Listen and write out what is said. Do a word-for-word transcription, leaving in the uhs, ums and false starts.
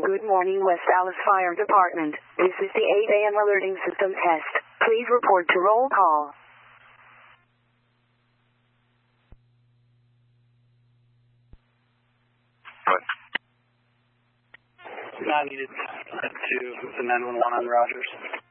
Good morning, West Dallas Fire Department. This is the eight A M alerting system test. Please report to roll call. What? Not needed to the nine one one on Rogers.